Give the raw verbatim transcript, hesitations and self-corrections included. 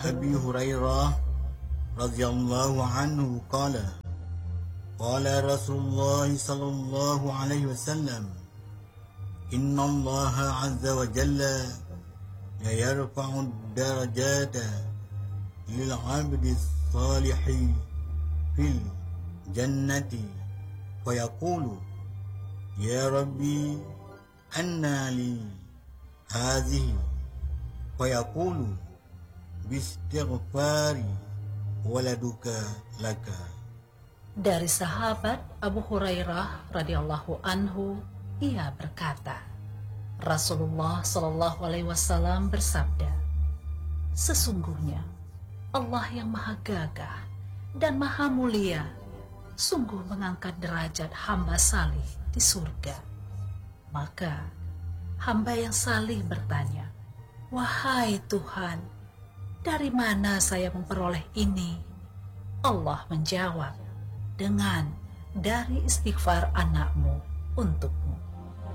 أبي هريرة رضي الله عنه قال قال رسول الله صلى الله عليه وسلم إن الله عز وجل لا يرفع الدرجات للعبد الصالح في الجنة فيقول يا ربي أنى لي هذه فيقول باستغفار ولدك لك. Dari sahabat Abu Hurairah radhiyallahu anhu, ia berkata, Rasulullah shallallahu alaihi wasallam bersabda, sesungguhnya Allah yang maha gagah dan maha mulia sungguh mengangkat derajat hamba salih di surga. Maka hamba yang salih bertanya, wahai Tuhan, dari mana saya memperoleh ini? Allah menjawab, dengan dari istighfar anakmu untukmu.